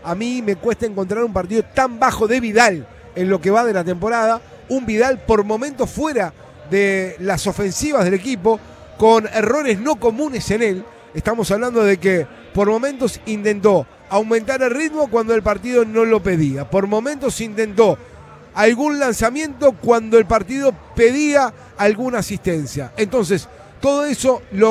A mí me cuesta encontrar un partido tan bajo de Vidal en lo que va de la temporada. Un Vidal por momentos fuera de las ofensivas del equipo, con errores no comunes en él. Estamos hablando de que por momentos intentó aumentar el ritmo cuando el partido no lo pedía. Por momentos intentó algún lanzamiento cuando el partido pedía alguna asistencia. Entonces, todo eso lo